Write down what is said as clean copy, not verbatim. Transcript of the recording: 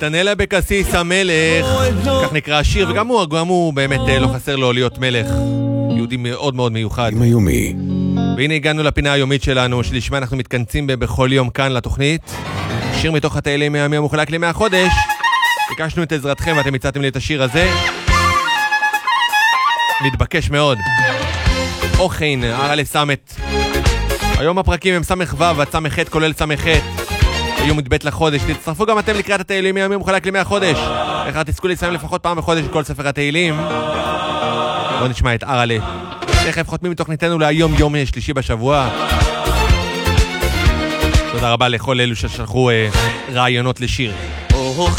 נתנאל אבקסיס המלך, כך נקרא השיר, וגם הוא באמת לא חסר לו להיות מלך, יהודי מאוד מאוד מיוחד. היומי. והנה הגענו לפינה היומית שלנו, שלשמה אנחנו מתכנסים בכל יום כאן לתוכנית. שיר מתוך התהילים היומי המחולק לימי החודש. ביקשנו את עזרתכם ואתם הצעתם לי את השיר הזה. מתבקש מאוד. אוכן, ארלה סמת. היום הפרקים הם סמך ו' עד סמך ח' כולל סמך ח'. היום מתבט לחודש. תצטרפו גם אתם לקראת התהילים היומי המחולק לימי החודש. איך תזכו לסיים לפחות פעם בחודש את כל ספר התהילים. בואו נשמע את ארלה. תכף חותמים מתוכניתנו להיום יום שלישי בשבוע. תודה רבה לכל אלו ששלחו רעיונות לשיר. אוכן